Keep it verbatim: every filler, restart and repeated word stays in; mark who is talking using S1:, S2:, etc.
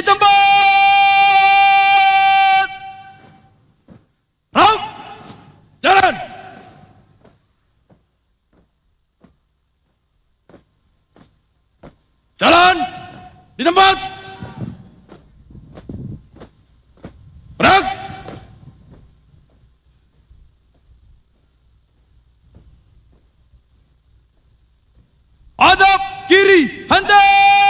S1: tempat.
S2: Raut! Jalan! Jalan! Di tempat! Gerak!
S1: Hadap kiri, hantam.